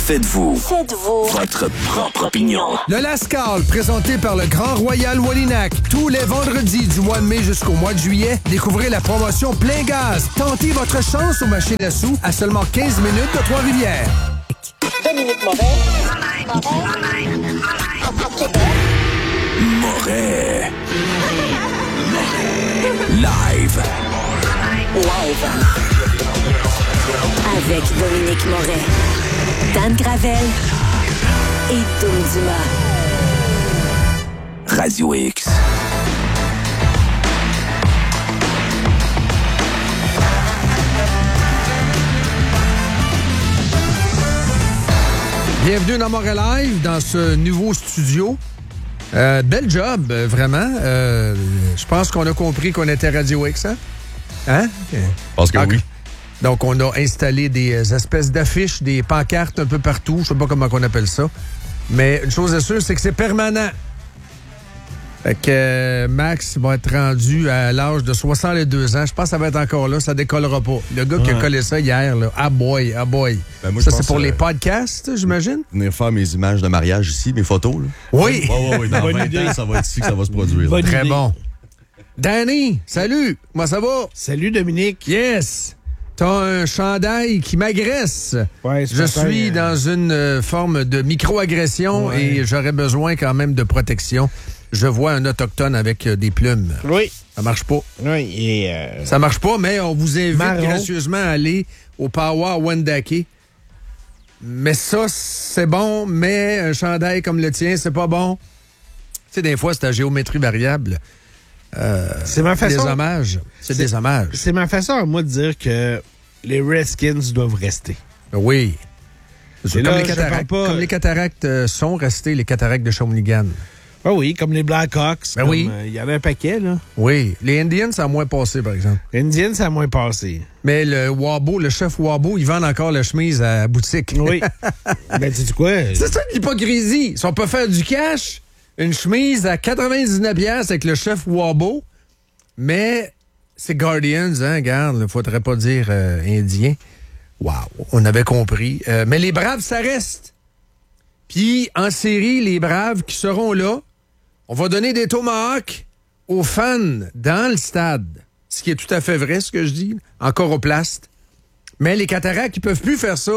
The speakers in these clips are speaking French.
Faites-vous votre propre opinion. Le Lascaux, présenté par le Grand Royal Wallinac. Tous les vendredis du mois de mai jusqu'au mois de juillet, découvrez la promotion Plein Gaz. Tentez votre chance aux machines à sous à seulement 15 minutes de Trois-Rivières. Dominique Moret. Live. Avec Dominique Moret, Dan Gravel et Tom Dumas. Radio X. Bienvenue dans Moret Live, dans ce nouveau studio. Bel job, vraiment. Je pense qu'on a compris qu'on était Radio X, hein? Hein? Je pense que oui. Donc, on a installé des espèces d'affiches, des pancartes un peu partout. Je sais pas comment on appelle ça. Mais une chose est sûre, c'est que c'est permanent. Fait que Max va être rendu à l'âge de 62 ans. Je pense que ça va être encore là. Ça décollera pas. Le gars qui a collé ça hier, là, ah boy. Ben moi, ça, c'est pour les podcasts, j'imagine? Venir faire mes images de mariage ici, mes photos. Là. Oui! Oui. Dans 20 ans, ça va être ici que ça va se produire. Très bon. Danny, salut! Comment ça va? Salut, Dominique. Yes! T'as un chandail qui m'agresse. Ouais, Je suis dans une forme de micro-agression et j'aurais besoin quand même de protection. Je vois un autochtone avec des plumes. Oui. Ça marche pas. Oui, et Ça marche pas, mais on vous invite marron. gracieusement à aller au Power Wendake. Mais ça, c'est bon, mais un chandail comme le tien, c'est pas bon. Tu sais, des fois, c'est à géométrie variable. c'est ma façon. Des hommages. C'est des hommages. C'est ma façon à moi de dire que les Redskins doivent rester. Oui. Et là, Comme les cataractes sont restés, les cataractes de Shawinigan. Ah oui, comme les Blackhawks. Ben oui. Il y avait un paquet, là. Oui. Les Indians, ça a moins passé, par exemple. Indians, ça a moins passé. Mais le Wabo, le chef Wabo, ils vendent encore la chemise à la boutique. Oui. Ben, tu dis quoi? C'est ça l'hypocrisie. Si on peut faire du cash, une chemise à 99$ avec le chef Wabo, mais c'est Guardians, hein, regarde, il ne faudrait pas dire Indien. Wow, on avait compris. Mais les Braves, ça reste. Puis, en série, les Braves qui seront là, on va donner des tomahawks aux fans dans le stade. Ce qui est tout à fait vrai, ce que je dis, encore au plast. Mais les cataractes, ils peuvent plus faire ça.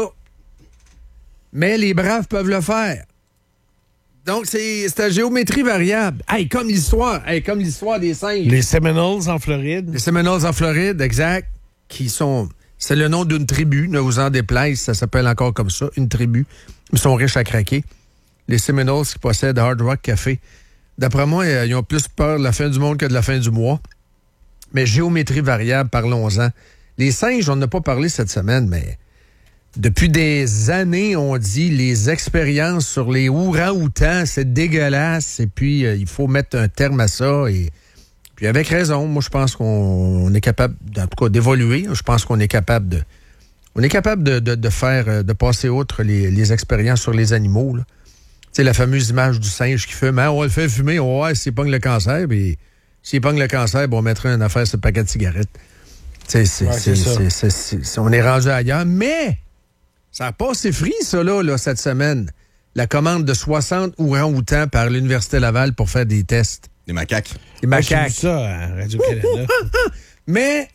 Mais les Braves peuvent le faire. Donc, c'est à géométrie variable. Hey, comme l'histoire des singes. Les Seminoles en Floride. Les Seminoles en Floride, exact, qui sont... C'est le nom d'une tribu, ne vous en déplaise, ça s'appelle encore comme ça, une tribu. Ils sont riches à craquer. Les Seminoles qui possèdent Hard Rock Café. D'après moi, ils ont plus peur de la fin du monde que de la fin du mois. Mais géométrie variable, parlons-en. Les singes, on n'a pas parlé cette semaine, mais depuis des années, on dit les expériences sur les ourang-outans, c'est dégueulasse. Et puis, il faut mettre un terme à ça. Et puis, avec raison, moi, je pense qu'on est capable, en tout cas, d'évoluer. Je pense qu'on est capable de... On est capable de faire, de passer outre les expériences sur les animaux, là. Tu sais, la fameuse image du singe qui fume. Hein, on va le faire fumer, on va voir s'il pogne le cancer. Puis s'il pogne le cancer, on mettra une affaire sur le paquet de cigarettes. Tu sais, on est rendu ailleurs. Mais ça n'a pas assez free, ça, là, cette semaine. La commande de 60 ourang-outans par l'Université Laval pour faire des tests. Des macaques. Des macaques. J'ai vu ça à Radio-Canada. Mais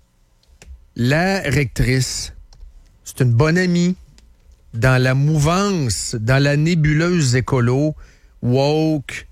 la rectrice, c'est une bonne amie dans la mouvance, dans la nébuleuse écolo, woke,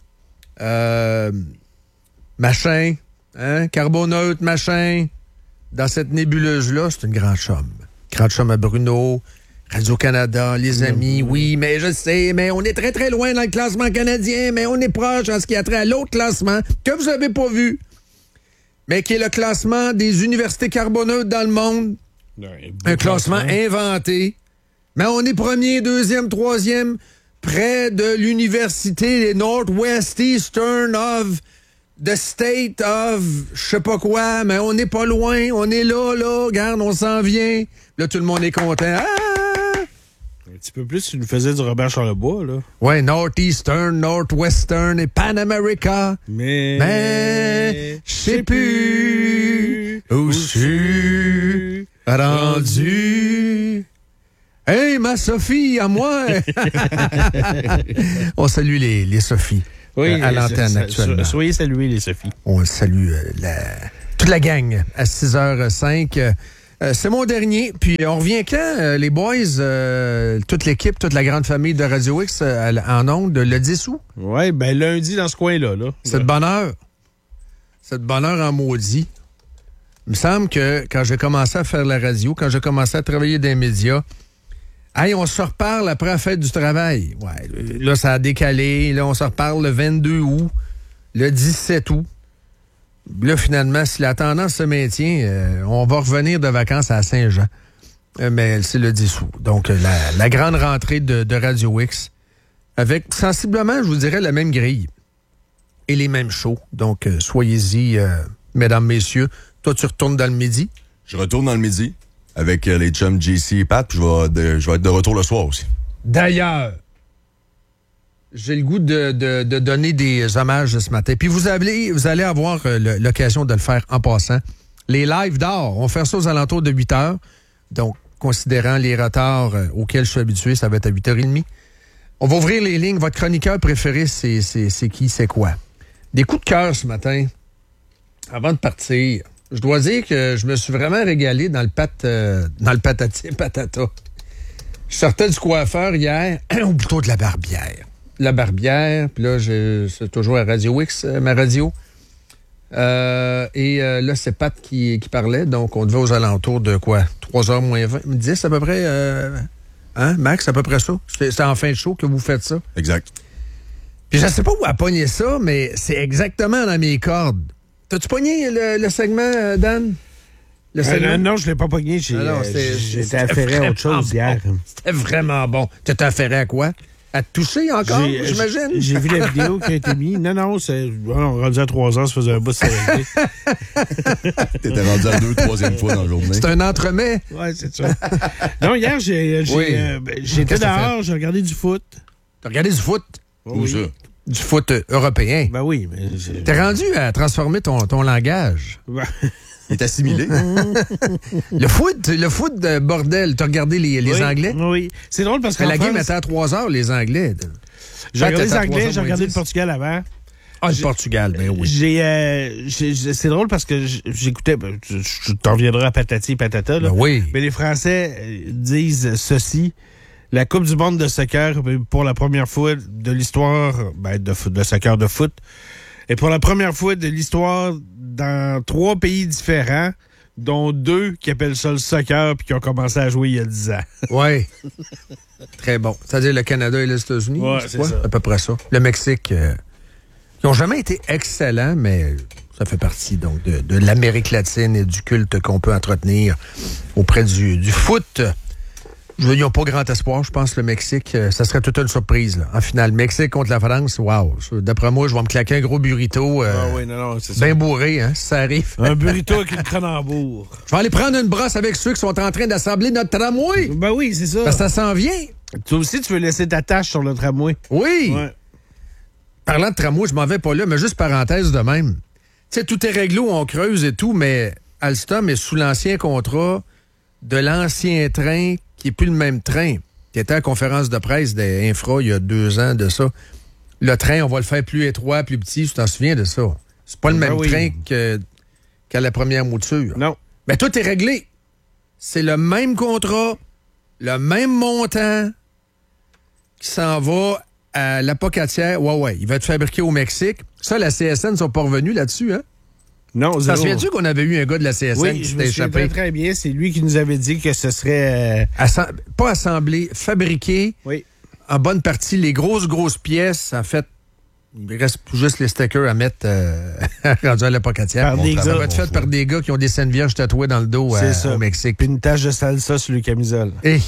machin, hein, carboneutre, machin. Dans cette nébuleuse-là, c'est une grande chum. Grande chum à Bruno, Radio-Canada, les amis, oui, mais je sais, mais on est très, très loin dans le classement canadien, mais on est proche en ce qui a trait à l'autre classement que vous avez pas vu, mais qui est le classement des universités carboneutres dans le monde. Un classement inventé. Mais on est premier, deuxième, troisième, près de l'université Northwest Eastern of the State of je sais pas quoi, mais on n'est pas loin, on est là, regarde, on s'en vient. Là, tout le monde est content. Ah! Un petit peu plus, tu nous faisais du Robert Charlebois, là. Ouais, Northeastern, Northwestern et Pan America. Mais je sais plus où je suis rendu. Hey, ma Sophie, à moi! On salue les Sophies à l'antenne actuellement. Soyez salués, les Sophies. On salue toute la gang à 6h05. C'est mon dernier. Puis on revient quand, les boys, toute l'équipe, toute la grande famille de Radio X en ondes, le 10 août? Oui, ben lundi dans ce coin-là. Là. C'est de bonne heure. C'est de bonne heure en maudit. Il me semble que quand j'ai commencé à faire la radio, quand j'ai commencé à travailler dans les médias, hey, on se reparle après la fête du travail. Ouais, là, ça a décalé. Là, on se reparle le 22 août, le 17 août. Là, finalement, si la tendance se maintient, on va revenir de vacances à Saint-Jean. Mais c'est le 10 août. Donc, la grande rentrée de Radio X avec sensiblement, je vous dirais, la même grille et les mêmes shows. Donc, soyez-y, mesdames, messieurs. Toi, tu retournes dans le midi? Je retourne dans le midi avec les chums JC et Pat, puis je vais être de retour le soir aussi. D'ailleurs, j'ai le goût de donner des hommages ce matin. Puis vous allez avoir l'occasion de le faire en passant. Les lives d'or, on va faire ça aux alentours de 8 heures. Donc, considérant les retards auxquels je suis habitué, ça va être à 8h30. On va ouvrir les lignes. Votre chroniqueur préféré, c'est qui, c'est quoi? Des coups de cœur ce matin, avant de partir. Je dois dire que je me suis vraiment régalé dans le patati patata. Je sortais du coiffeur hier, ou plutôt de la barbière. La barbière, puis là, c'est toujours à Radio X, ma radio. Là, c'est Pat qui parlait, donc on devait aux alentours de quoi? 3h moins 20, 10 à peu près, Max, à peu près ça? C'est en fin de show que vous faites ça? Exact. Puis je sais pas où a pogné ça, mais c'est exactement dans mes cordes. T'as-tu pogné le segment, Dan? Le segment? Non, je l'ai pas pogné. J'étais affairé à autre chose hier. C'était vraiment bon. T'étais affairé à quoi? À te toucher encore, j'imagine? J'ai vu la vidéo qui a été mise. Non, on rendu à 3 heures, ça faisait un bout de sérénité. T'étais rendu à 2, 3e fois dans la journée. C'est un entremets. Oui, c'est ça. Non, hier, j'étais dehors, j'ai regardé du foot. T'as regardé du foot? Où ça? Du foot européen. Ben oui. Mais t'es rendu à transformer ton langage. Ben... Il est assimilé. Le foot de bordel, t'as regardé les Anglais? Oui. C'est drôle parce que la game était à 3 heures, les Anglais. J'ai regardé les Anglais, j'ai regardé le Portugal avant. Ah, le Portugal, ben oui. C'est drôle parce que j'écoutais, je t'en reviendrai à patati et patata, là. Ben oui. Mais les Français disent ceci. La Coupe du monde de soccer, pour la première fois de l'histoire de soccer de foot, et pour la première fois de l'histoire dans 3 pays différents, dont 2 qui appellent ça le soccer puis qui ont commencé à jouer il y a 10 ans. Oui. Très bon. C'est-à-dire le Canada et les États-Unis? Oui, c'est ça. À peu près ça. Le Mexique, ils n'ont jamais été excellents, mais ça fait partie donc de l'Amérique latine et du culte qu'on peut entretenir auprès du foot. Ils n'ont pas grand espoir, je pense, le Mexique. Ça serait toute une surprise, là. En finale, Mexique contre la France, wow. D'après moi, je vais me claquer un gros burrito c'est ça. bien bourré, hein, si ça arrive. Un burrito avec une Cronenbourg. Je vais aller prendre une brosse avec ceux qui sont en train d'assembler notre tramway. Ben oui, c'est ça. Parce que ça s'en vient. Toi aussi, tu veux laisser ta tâche sur le tramway. Oui. Ouais. Parlant de tramway, je m'en vais pas là, mais juste parenthèse de même. Tu sais, tout est réglo, on creuse et tout, mais Alstom est sous l'ancien contrat de l'ancien train qui n'est plus le même train, qui était à la conférence de presse d'Infra il y a 2 ans de ça. Le train, on va le faire plus étroit, plus petit, tu t'en souviens de ça. C'est pas le même train qu'à la première mouture. Non. Mais tout est réglé. C'est le même contrat, le même montant qui s'en va à l'Apocatière. Ouais, il va être fabriqué au Mexique. Ça, la CSN ne sont pas revenus là-dessus, hein? Non, ça se souviens-tu qu'on avait eu un gars de la CSN qui s'était échappé? Oui, très bien. C'est lui qui nous avait dit que ce serait... pas assemblé, fabriqué. Oui. En bonne partie, les grosses pièces, en fait, il reste juste les stickers à mettre rendus à l'Apocatière. Ça va être fait par des gars qui ont des scènes vierges tatouées dans le dos au Mexique. Puis une tache de salsa sur le camisole. Et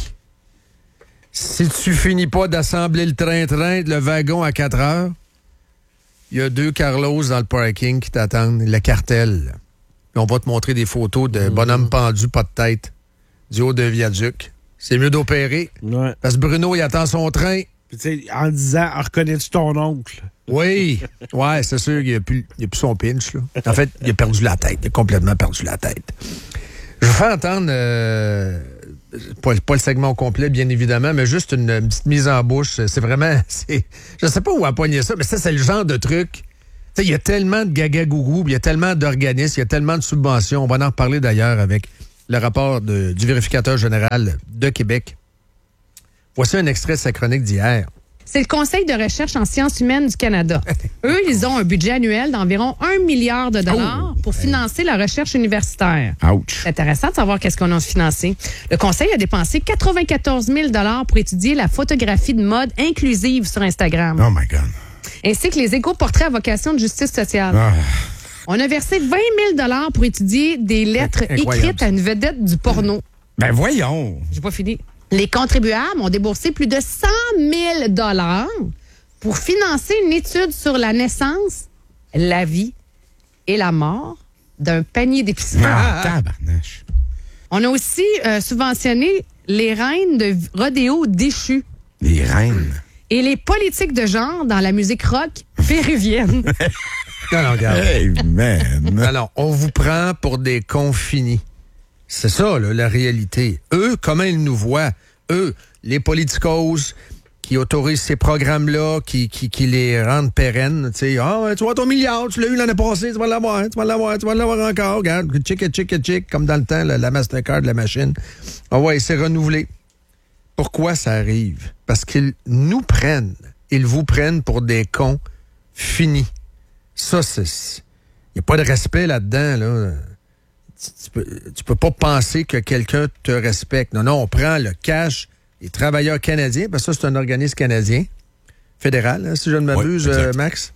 si tu finis pas d'assembler le train-train, le wagon à 4 heures, il y a 2 Carlos dans le parking qui t'attendent, le cartel. Puis on va te montrer des photos de bonhomme pendu, pas de tête, du haut d'un viaduc. C'est mieux d'opérer. Ouais. Parce que Bruno, il attend son train. Puis tu sais, en disant, reconnais-tu ton oncle? Oui. Ouais, c'est sûr qu'il n'y a plus son pinch, là. En fait, il a perdu la tête. Il a complètement perdu la tête. Je vous fais entendre pas le segment au complet, bien évidemment, mais juste une petite mise en bouche. C'est vraiment... je sais pas où appoigner ça, mais ça, c'est le genre de truc... Il y a tellement de gaga-gougou, il y a tellement d'organismes, il y a tellement de subventions. On va en reparler d'ailleurs avec le rapport du vérificateur général de Québec. Voici un extrait de sa chronique d'hier. C'est le Conseil de recherche en sciences humaines du Canada. Eux, ils ont un budget annuel d'environ 1 milliard de dollars pour financer la recherche universitaire. Ouch. C'est intéressant de savoir qu'est-ce qu'on a financé. Le Conseil a dépensé 94 000 dollars pour étudier la photographie de mode inclusive sur Instagram. Oh my God. Ainsi que les éco-portraits à vocation de justice sociale. Ah. On a versé 20 000 dollars pour étudier des lettres écrites à une vedette du porno. Ben voyons. J'ai pas fini. Les contribuables ont déboursé plus de 100 000 dollars pour financer une étude sur la naissance, la vie et la mort d'un panier d'épicerie. Tabarnache. On a aussi subventionné les reines de rodéo déchues Les reines. et les politiques de genre dans la musique rock péruvienne. Non, regarde. Hey, man. Alors, on vous prend pour des cons finis. C'est ça, là, la réalité. Eux, comment ils nous voient? Eux, les politicos qui autorisent ces programmes-là, qui les rendent pérennes. Tu sais, tu vois ton milliard, tu l'as eu l'année passée, tu vas l'avoir encore. Regarde, chick, comme dans le temps, la Mastercard, la machine. Ah ouais, c'est renouvelé. Pourquoi ça arrive? Parce qu'ils nous prennent. Ils vous prennent pour des cons finis. Ça, c'est... Il n'y a pas de respect là-dedans, là. Tu peux pas penser que quelqu'un te respecte. Non, on prend le cash des travailleurs canadiens, parce que ça, c'est un organisme canadien, fédéral, hein, si je ne m'abuse, Max.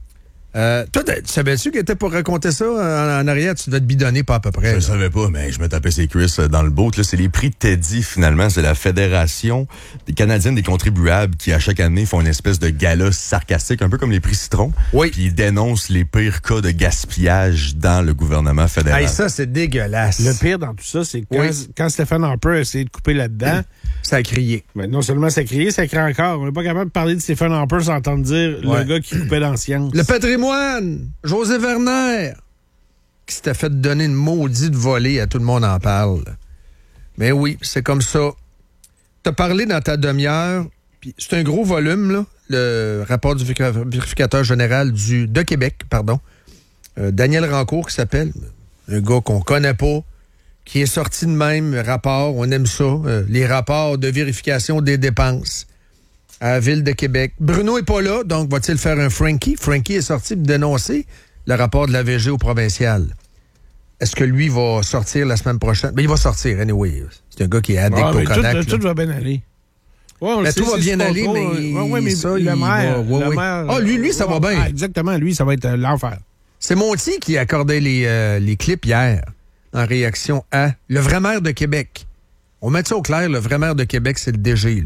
Toi, tu savais-tu qu'il était pour raconter ça en arrière? Tu devais te bidonner pas à peu près. Je ne savais pas, mais je me tapais ses cuisses dans le boat. Là, c'est les prix Teddy, finalement. C'est la Fédération des Canadiennes des contribuables qui, à chaque année, font une espèce de gala sarcastique, un peu comme les prix Citron. Oui. Puis ils dénoncent les pires cas de gaspillage dans le gouvernement fédéral. Hey, ça, c'est dégueulasse. Le pire dans tout ça, c'est que quand Stephen Harper a essayé de couper là-dedans, ça a crié. ben, non seulement ça criait, ça crie encore. On n'est pas capable de parler de Stephen Harper sans entendre dire le gars qui coupait dans science. Le patrimoine, José Werner, qui s'était fait donner une maudite volée, à tout le monde en parle. Mais oui, c'est comme ça. T'as parlé dans ta demi-heure, puis c'est un gros volume, là, le rapport du vérificateur général de Québec, Daniel Rancourt, qui s'appelle, un gars qu'on connaît pas, qui est sorti de même rapport, on aime ça, les rapports de vérification des dépenses à la Ville de Québec. Bruno est pas là, donc va-t-il faire un Frankie? Frankie est sorti pour dénoncer le rapport de la VG au provincial. Est-ce que lui va sortir la semaine prochaine? Ben, il va sortir, anyway. C'est un gars qui est addict au Kodak. Tout va bien aller. Ouais, tout va bien aller, mais ça, le maire... Ah, lui, ça va bien. Ah, exactement, lui, ça va être l'enfer. C'est Monty qui accordait les clips hier en réaction à le vrai maire de Québec. On met ça au clair, le vrai maire de Québec, c'est le DG, là.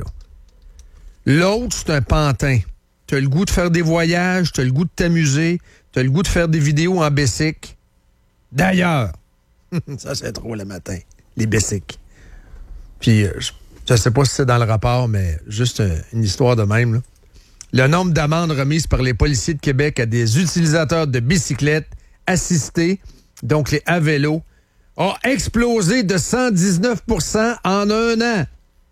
L'autre, c'est un pantin. T'as le goût de faire des voyages, t'as le goût de t'amuser, t'as le goût de faire des vidéos en Bessic. D'ailleurs, ça c'est trop le matin, les Bessic. Puis, je sais pas si c'est dans le rapport, mais juste une histoire de même, là. Le nombre d'amendes remises par les policiers de Québec à des utilisateurs de bicyclettes assistés, donc les à vélo, a explosé de 119 % en un an.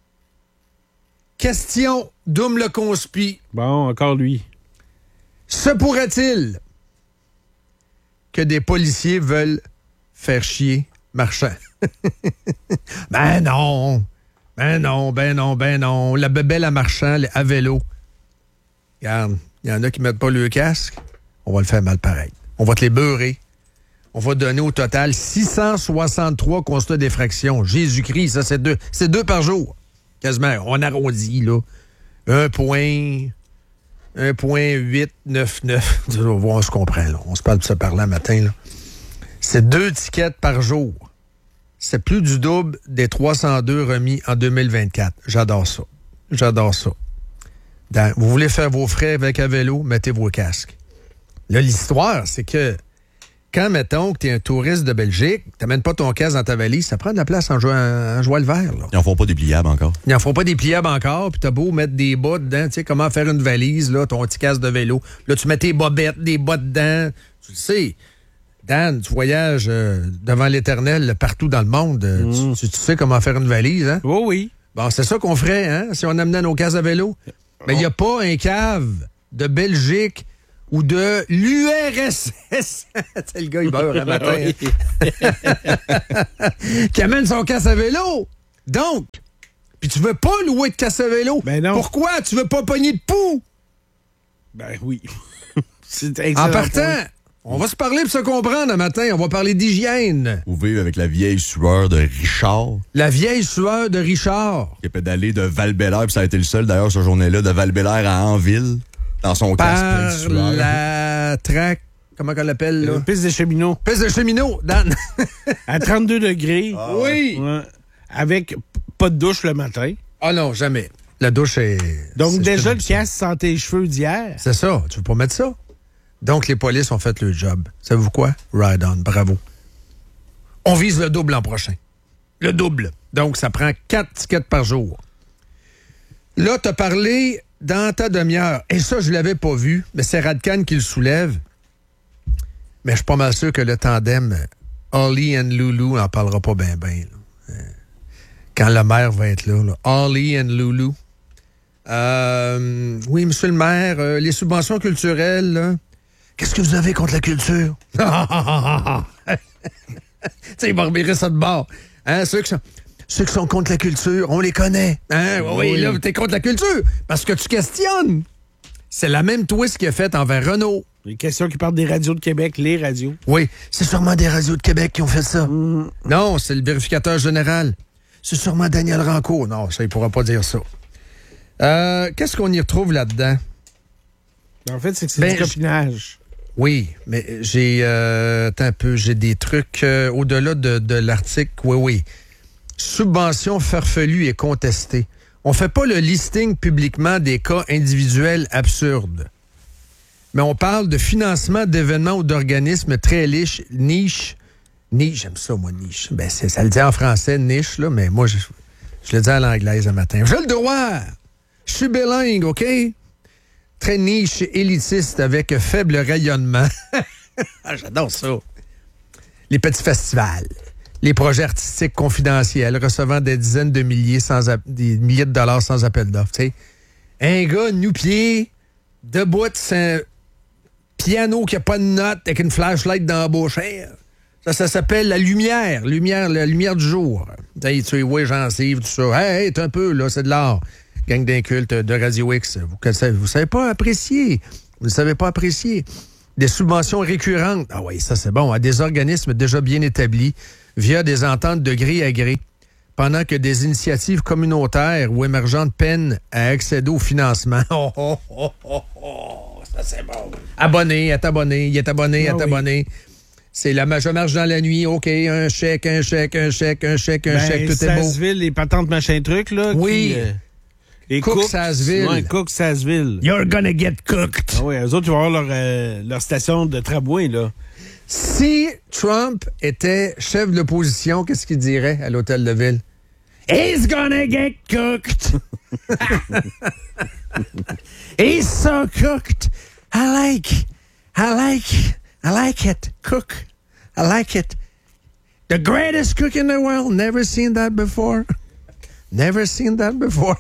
Question, Doom le conspi. Bon, encore lui. Se pourrait-il que des policiers veulent faire chier Marchand? Ben non. La bébelle à Marchand, à vélo. Regarde, il y en a qui mettent pas le casque. On va le faire mal pareil. On va te les beurrer. On va donner au total 663 constats d'effraction. Jésus-Christ, ça, c'est deux par jour. Quasiment, on arrondit, là. 1.899. On se comprend, là. On se parle de ça par là matin, là. C'est 2 tickets par jour. C'est plus du double des 302 remis en 2024. J'adore ça. Vous voulez faire vos frais avec un vélo, mettez vos casques. Là, l'histoire, c'est que quand, mettons, que tu es un touriste de Belgique, tu n'amènes pas ton casque dans ta valise, ça prend de la place en joie le vert. Là. Ils n'en font pas des pliables encore. Ils n'en font pas des pliables encore, puis t'as beau mettre des bas dedans, tu sais, comment faire une valise, là, ton petit casque de vélo. Là, tu mets tes bobettes, des bas dedans, tu le sais. Dan, tu voyages devant l'Éternel partout dans le monde. Tu sais comment faire une valise, hein? Oh oui. Bon, c'est ça qu'on ferait, hein, si on amenait nos cases à vélo. Mais il n'y a pas un cave de Belgique ou de l'URSS. C'est le gars, il beurre un matin. Qui amène son casse à vélo. Donc, puis tu veux pas louer de casse à vélo. Ben non. Pourquoi? Tu veux pas pogner de poux? Ben oui. C'est En excellent partant, point. on va se parler pour se comprendre un matin. On va parler d'hygiène. Vous vivez avec la vieille sueur de Richard, La vieille sueur de Richard. qui a pédalé de Val-Bélair, puis ça a été le seul, d'ailleurs, cette journée-là, de Val-Bélair à Anville, dans son casque plein Par de sueur. la traque, comment qu'on l'appelle, là? Piste de cheminot. Piste de cheminot, Dan. À 32 degrés. Oui. Ouais. Avec pas de douche le matin. Ah non, jamais. La douche est... Donc c'est- déjà, c'est- le casse sent tes cheveux d'hier. C'est ça, tu veux pas mettre ça? Donc, les polices ont fait le job. Savez-vous quoi? Ride on, bravo. On vise le double l'an prochain. Le double. Donc, ça prend 4 tickets par jour. Là, t'as parlé dans ta demi-heure. Et ça, je l'avais pas vu, mais c'est Radcan qui le soulève. Mais je suis pas mal sûr que le tandem Ollie and Loulou n'en parlera pas bien, quand le maire va être là. Ollie and Loulou. Oui, monsieur le maire, les subventions culturelles, là, qu'est-ce que vous avez contre la culture? Tu sais, il va revirer ça de bord. Hein, ceux qui sont contre la culture, on les connaît. Hein? Oui, là, t'es contre la culture parce que tu questionnes. C'est la même twist qu'il a faite envers Renault. Les questions qui parlent des radios de Québec, les radios. Oui, c'est sûrement des radios de Québec qui ont fait ça. Non, c'est le vérificateur général. C'est sûrement Daniel Rancourt. Non, ça, il pourra pas dire ça. Qu'est-ce qu'on y retrouve là-dedans? En fait, c'est que c'est Ben, du copinage. Oui, mais j'ai attends un peu, j'ai des trucs au-delà de l'article. Oui. Subvention farfelue et contestée. On fait pas le listing publiquement des cas individuels absurdes. Mais on parle de financement d'événements ou d'organismes très niche. Niche, j'aime ça, moi, niche. Ben, ça le dit en français, niche, là, mais moi, je le dis à l'anglaise un matin. J'ai le droit! Je suis bilingue, OK? Très niche, élitiste, avec faible rayonnement. J'adore ça. Les petits festivals, les projets artistiques confidentiels recevant des dizaines de milliers, des milliers de dollars sans appel d'offres. Tu sais, un gars nu-pied, debout, c'est un piano qui n'a pas de note avec une flashlight dans la bouche. Hey, ça s'appelle la lumière du jour. Tu sais, ouais, gencive, tout ça. Hey, t'es un peu, là, c'est de l'art. Gang d'incultes de Radio X. Vous savez pas apprécier. Vous ne savez pas apprécier. Des subventions récurrentes. Ah oui, ça c'est bon. À des organismes déjà bien établis via des ententes de gré à gré. Pendant que des initiatives communautaires ou émergentes peinent à accéder au financement. Ça c'est bon. Abonné, est abonné, il est abonné, est abonné. C'est la je marche dans la nuit, OK, un chèque, tout est beau. Sasseville, les patentes machin truc, là. Oui. Et Cook Sasseville. Ouais, Cook Sasseville. You're gonna get cooked. Ah oui, eux autres, ils vont avoir leur station de tramway, là. Si Trump était chef de l'opposition, qu'est-ce qu'il dirait à l'hôtel de ville? He's gonna get cooked. He's so cooked. I like it. Cook. I like it. The greatest cook in the world. Never seen that before. Never seen that before.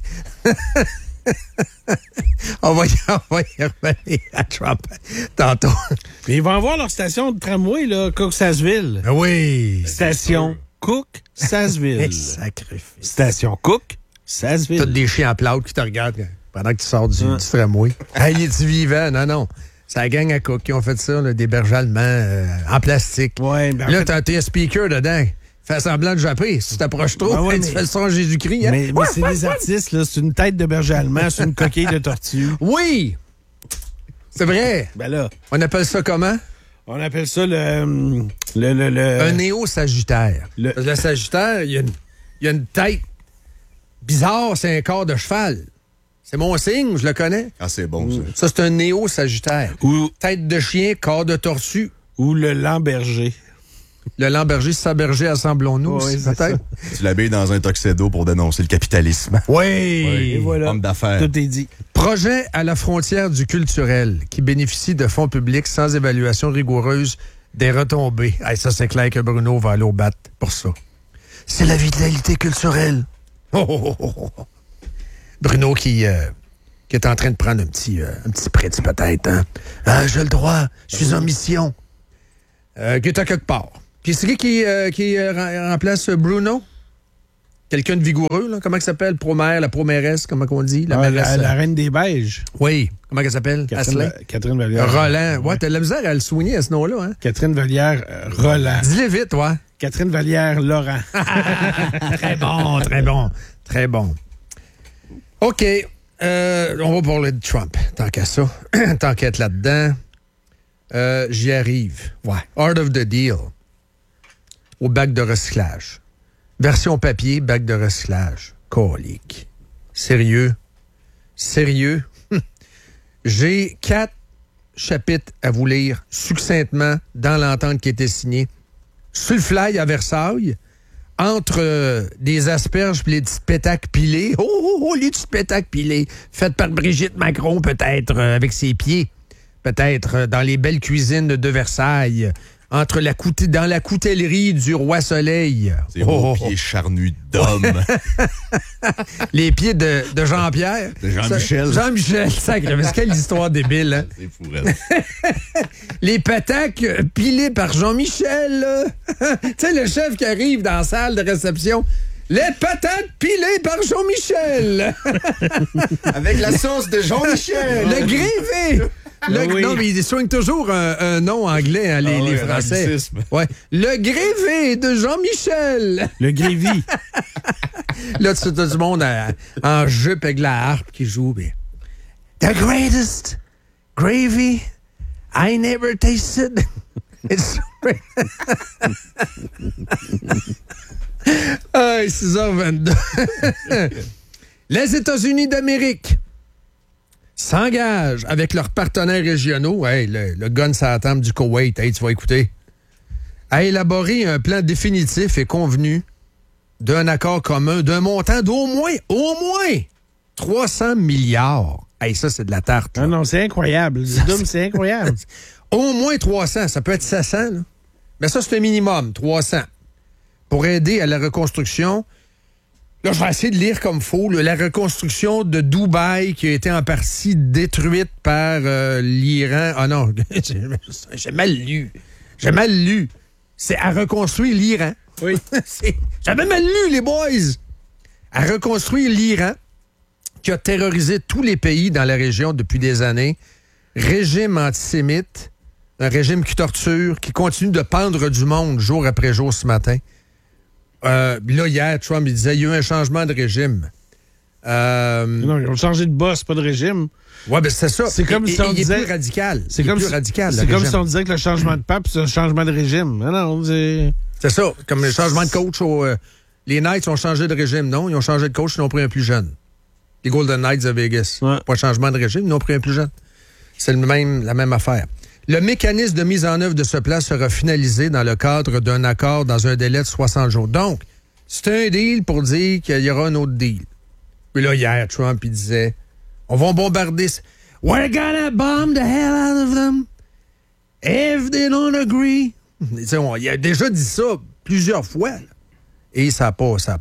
on va y revenir à Trump tantôt. Mais ils vont avoir leur station de tramway, là, Cook Sasseville. Oui. Station Cook Sasseville. Sacrifice. Station Cook Sasseville. T'as des chiens à plâtre qui te regardent pendant que tu sors du tramway. Hey, es-tu vivant? Non. C'est la gang à Cook qui ont fait ça, là, des bergers allemands en plastique. Ouais, ben, là, t'as un speaker dedans. Fais semblant de japper. Si tu t'approches trop, ouais, tu fais le son Jésus-Christ. Hein? Mais c'est des artistes, là. C'est une tête de berger allemand, c'est une coquille de tortue. Oui! C'est vrai. Ben là, On appelle ça comment? on appelle ça le Un néo-sagittaire. Le sagittaire, il y a une tête bizarre, c'est un corps de cheval. C'est mon signe, je le connais. Ah, c'est bon, ça. Ça, c'est un néo-sagittaire. Ou- Tête de chien, corps de tortue. ou le Lamberger. Le Lamberger, Saberger, assemblons-nous, Oui, aussi, c'est peut-être. Tu l'habilles dans un tuxedo pour dénoncer le capitalisme. Oui. Et voilà. Homme d'affaires. Tout est dit. Projet à la frontière du culturel qui bénéficie de fonds publics sans évaluation rigoureuse Des retombées. Hey, ça, c'est clair que Bruno va aller au bat pour ça. C'est la vitalité culturelle. Oh, oh, oh, oh. Bruno qui est en train de prendre un petit spritz, peut-être. Hein? Ah, j'ai le droit. Je suis en mission. Qui est à quelque part. Puis c'est qui remplace Bruno? Quelqu'un de vigoureux, là? Comment elle s'appelle? Promère, la proméresse, comment on dit? La reine des Beiges. Oui. Comment elle s'appelle? Catherine Vallière. Roland. Ouais, t'as de la misère à le soigner à ce nom-là, hein? Catherine Vallière Roland. Dis-le vite, ouais. Catherine Vallière Laurent. Très bon, très bon. Très bon. OK. On va parler de Trump. Tant qu'à ça. Tant qu'à être là-dedans. J'y arrive. Ouais. Art of the Deal. Au bac de recyclage. Version papier, bac de recyclage. Colique. Sérieux? Sérieux? J'ai 4 chapitres à vous lire succinctement dans l'entente qui a été signée. Sur le fly à Versailles, entre des asperges et les petites pétacles pilées. Oh, les petites pétacles pilées. Faites par Brigitte Macron, peut-être, avec ses pieds. Peut-être dans les belles cuisines de Versailles. Dans la coutellerie du Roi Soleil. Ces beaux pieds charnus d'homme. Les pieds de Jean-Pierre. De Jean-Michel. Jean-Michel, sacré. Mais quelle histoire débile, hein? C'est fou, hein? Les pataques pilées par Jean-Michel. Tu sais, le chef qui arrive dans la salle de réception. Les patates pilées par Jean-Michel. Avec la sauce de Jean-Michel. Le grévé. Oui. Non, mais ils soignent toujours un nom anglais, hein, les Français. Ouais. Le grévé de Jean-Michel. Le grévi. Là, tu as du monde en jupe avec la harpe qui joue. Mais... The greatest gravy I never tasted. It's... 6h22. Les États-Unis d'Amérique s'engagent avec leurs partenaires régionaux, hey, le gun sur la table du Koweït, hey, tu vas écouter, à élaborer un plan définitif et convenu d'un accord commun d'un montant d'au moins 300 milliards. Hey, ça, c'est de la tarte. Ah non, c'est incroyable. C'est incroyable. Au moins 300, ça peut être 700, là. Mais ça, c'est un minimum, 300. Pour aider à la reconstruction. Là, je vais essayer de lire comme faux. La reconstruction de Dubaï qui a été en partie détruite par l'Iran. Ah non, j'ai mal lu. C'est à reconstruire l'Iran. Oui. J'avais mal lu, les boys. À reconstruire l'Iran qui a terrorisé tous les pays dans la région depuis des années. Régime antisémite, un régime qui torture, qui continue de pendre du monde jour après jour ce matin. Là, hier, Trump, il disait, il y a eu un changement de régime. Non, ils ont changé de boss, pas de régime. Ouais, ben c'est ça. C'est comme si on disait... Il est plus radical. C'est comme si on disait que le changement de pape, c'est un changement de régime. Non, c'est ça. Comme le changement de coach. Les Knights ont changé de régime, non? Ils ont changé de coach, ils ont pris un plus jeune. Les Golden Knights de Vegas. Ouais. Pas un changement de régime, ils ont pris un plus jeune. C'est la même affaire. Le mécanisme de mise en œuvre de ce plan sera finalisé dans le cadre d'un accord dans un délai de 60 jours. Donc, c'est un deal pour dire qu'il y aura un autre deal. Puis là, hier, Trump, il disait, on va bombarder... We're gonna bomb the hell out of them if they don't agree. Il a déjà dit ça plusieurs fois. Là. Et ça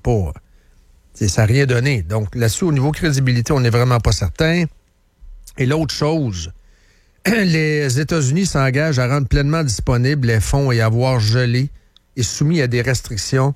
n'a rien donné. Donc, là-dessus, au niveau crédibilité, on n'est vraiment pas certain. Et l'autre chose... Les États-Unis s'engagent à rendre pleinement disponibles les fonds et avoirs gelés et soumis à des restrictions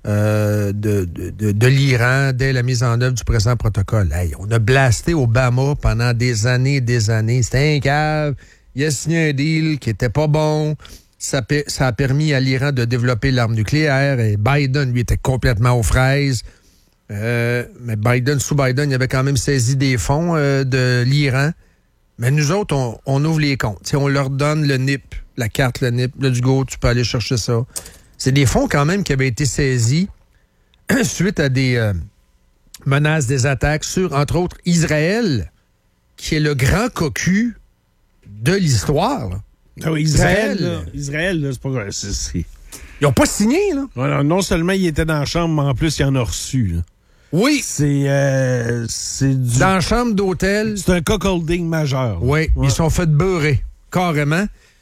de l'Iran dès la mise en œuvre du présent protocole. Hey, on a blasté Obama pendant des années et des années. C'était un cave. Il a signé un deal qui était pas bon. Ça a permis à l'Iran de développer l'arme nucléaire et Biden, lui, était complètement aux fraises. Mais sous Biden, il avait quand même saisi des fonds de l'Iran. Mais nous autres, on ouvre les comptes. T'sais, on leur donne le NIP, la carte, le NIP. Let's go, tu peux aller chercher ça. C'est des fonds quand même qui avaient été saisis suite à des menaces, des attaques sur, entre autres, Israël, qui est le grand cocu de l'histoire. Là. Ah oui, Israël, c'est pas grave. Ils n'ont pas signé, là. Ouais, non seulement il était dans la chambre, mais en plus, il en a reçu, là. Oui. C'est dans la chambre d'hôtel. C'est un cuckolding majeur. Oui, ils sont fait beurrer, carrément.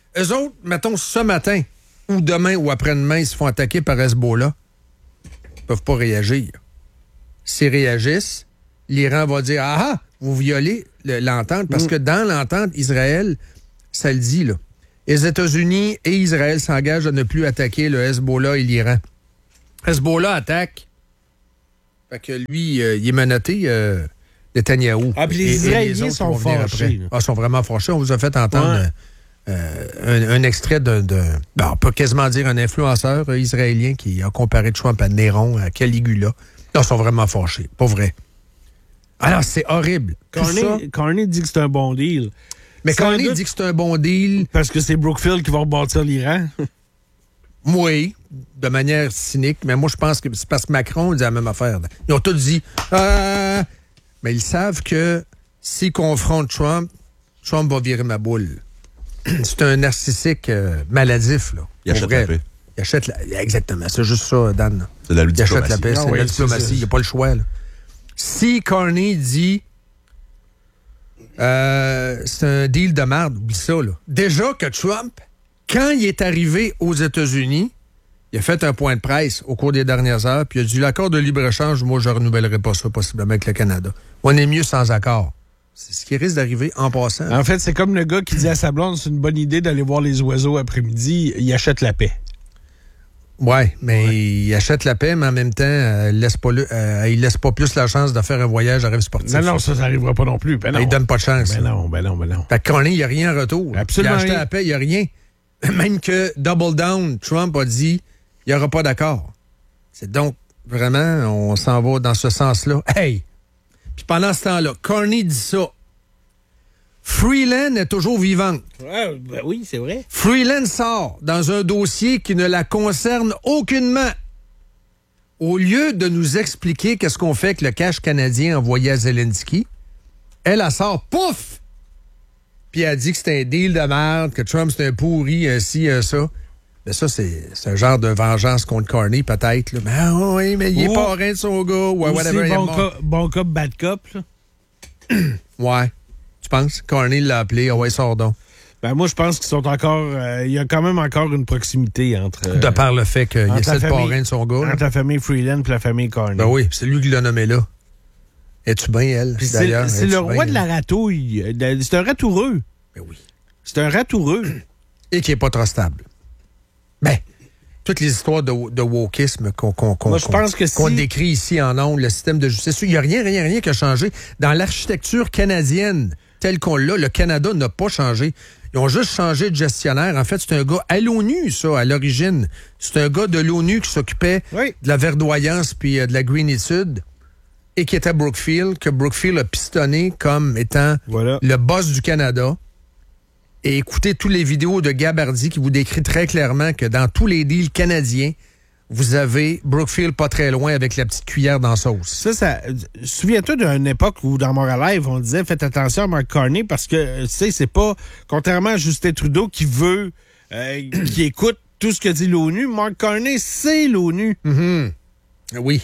eux autres, mettons, ce matin, ou demain ou après-demain, ils se font attaquer par Hezbollah, ils peuvent pas réagir. S'ils réagissent, l'Iran va dire « Ah, vous violez l'entente », parce que dans l'entente, Israël, ça le dit, là. Les États-Unis et Israël s'engagent à ne plus attaquer le Hezbollah et l'Iran. Hezbollah attaque. Fait que lui, il est menotté, Netanyahou. Ah, puis les Israéliens sont fâchés. Ah, sont vraiment fâchés. On vous a fait entendre un extrait on peut quasiment dire un influenceur israélien qui a comparé Trump à Néron, à Caligula. Ils sont vraiment fâchés. Pas vrai. Alors, c'est horrible. Carney dit que c'est un bon deal. Mais Carney dit que c'est un bon deal. Parce que c'est Brookfield qui va rebâtir l'Iran. Oui, de manière cynique. Mais moi, je pense que c'est parce que Macron dit la même affaire. Ils ont tous dit mais ils savent que s'ils confrontent Trump va virer ma boule. C'est un narcissique maladif, là. Il achète la paix. Il achète exactement. C'est juste ça, Dan. C'est de la Il achète la paix. Ah C'est de la oui, diplomatie. Il n'y a pas le choix, là. Si Carney dit c'est un deal de merde, oublie ça, là. Déjà que Trump, quand il est arrivé aux États-Unis, il a fait un point de presse au cours des dernières heures, puis il a dit l'accord de libre-échange, moi, je ne renouvellerai pas ça possiblement avec le Canada. On est mieux sans accord. C'est ce qui risque d'arriver en passant. En fait, c'est comme le gars qui dit à sa blonde c'est une bonne idée d'aller voir les oiseaux après-midi, il achète la paix. Ouais, mais il achète la paix, mais en même temps, il laisse pas plus la chance de faire un voyage à rêve sportif. Non, ça n'arrivera pas non plus. Ben non. Il donne pas de chance. Ben non. Fait que Carney, il n'y a rien en retour. Absolument Il a acheté rien. la paix, il n'y a rien. Même que Double Down, Trump a dit il n'y aura pas d'accord. C'est donc, vraiment, on s'en va dans ce sens-là. Hey! Puis pendant ce temps-là, Carney dit ça. Freeland est toujours vivante. Ouais, ben oui, c'est vrai. Freeland sort dans un dossier qui ne la concerne aucunement. Au lieu de nous expliquer qu'est-ce qu'on fait avec le cash canadien envoyé à Zelensky, elle sort, pouf! Puis elle dit que c'est un deal de merde, que Trump c'est un pourri, ci, ça. Mais ça, c'est un genre de vengeance contre Carney, peut-être. Là. Mais oui, mais il est pas rien de son gars. Ou whatever. Bon cop, bad cop. Là. Ouais. Tu penses? Carney l'a appelé. Ah ouais, sort donc. Ben moi, je pense qu'ils sont encore... il y a quand même encore une proximité entre... de par le fait qu'il essaie de pas rien de son gars. Entre la famille Freeland et la famille Carney. Ben oui, c'est lui qui l'a nommé là. Es-tu bien, elle, puis d'ailleurs? C'est le roi de la ratouille. C'est un ratoureux. Ben oui. C'est un ratoureux. Et qui est pas trop stable. Ben, toutes les histoires de wokisme qu'on décrit ici en ondes, le système de justice, il n'y a rien qui a changé. Dans l'architecture canadienne telle qu'on l'a, le Canada n'a pas changé. Ils ont juste changé de gestionnaire. En fait, c'est un gars à l'ONU, ça, à l'origine. C'est un gars de l'ONU qui s'occupait de la verdoyance puis de la greenitude et qui était à Brookfield, que Brookfield a pistonné comme étant le boss du Canada. Et écoutez toutes les vidéos de Gabardi qui vous décrit très clairement que dans tous les deals canadiens, vous avez Brookfield pas très loin avec la petite cuillère dans la sauce. Souviens-toi d'une époque où, dans Montréal Live, on disait faites attention à Mark Carney parce que, tu sais, c'est pas, contrairement à Justin Trudeau qui veut, qui écoute tout ce que dit l'ONU, Mark Carney, c'est l'ONU. Mm-hmm. Oui.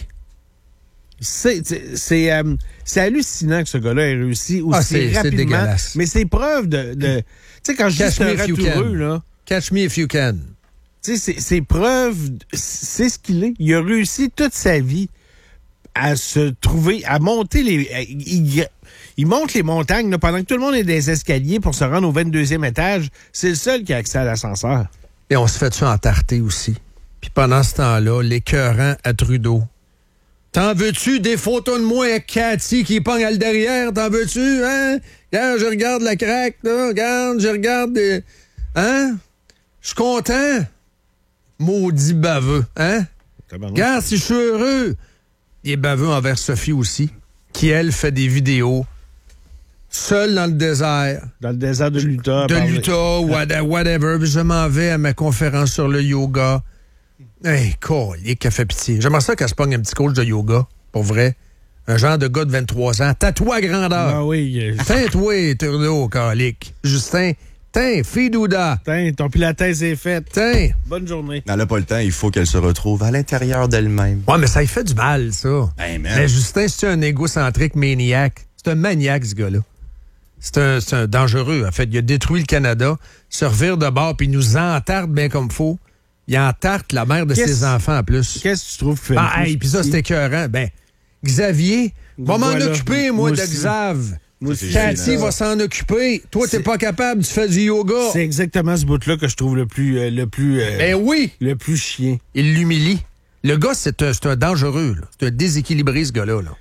C'est hallucinant que ce gars-là ait réussi aussi rapidement. C'est dégueulasse. Mais c'est preuve de tu sais, quand je dis c'est un ratoureux, là... Catch me if you can. Tu sais, c'est preuve... C'est ce qu'il est. Il a réussi toute sa vie à se trouver... à monter les... Il monte les montagnes là, pendant que tout le monde est des escaliers pour se rendre au 22e étage. C'est le seul qui a accès à l'ascenseur. Et on se fait ça entarter aussi. Puis pendant ce temps-là, l'écœurant à Trudeau. T'en veux-tu des photos de moi avec Cathy qui pogne à le derrière? T'en veux-tu, hein? Regarde, je regarde la craque, là. Regarde, je regarde des... Hein? Je suis content. Maudit baveux, hein? Regarde, si je suis heureux. Il est baveux envers Sophie aussi, qui, elle, fait des vidéos seule dans le désert. Dans le désert de l'Utah. De l'Utah, whatever. Je m'en vais à ma conférence sur le yoga. Hey, colique, qu'elle fait pitié. J'aimerais ça qu'elle se pogne un petit coach de yoga, pour vrai. Un genre de gars de 23 ans. Tatoué à grandeur. Ah oui. Tiens-toi, Trudeau, colique. Justin, tiens, Fidouda. Tiens, ton pilates est fait. Tiens. Bonne journée. Elle n'a pas le temps, il faut qu'elle se retrouve à l'intérieur d'elle-même. Ouais, mais ça lui fait du mal, ça. Hey, man. Mais Justin, c'est un égocentrique maniaque. C'est un maniaque, ce gars-là. C'est un dangereux. En fait, il a détruit le Canada, se revire de bord, puis il nous entarte bien comme faut. Il entarte la mère de ses enfants en plus. Qu'est-ce que tu trouves fait? Puis ça, c'est écœurant. Ben, Xavier, va m'en occuper, moi, de aussi. Xav. Moi aussi. Cathy va s'en occuper. Toi, t'es pas capable, tu fais du yoga. C'est exactement ce bout-là que je trouve le plus Ben oui! le plus chien. Il l'humilie. Le gars, c'est un dangereux. Là. C'est un déséquilibré, ce gars-là. Là.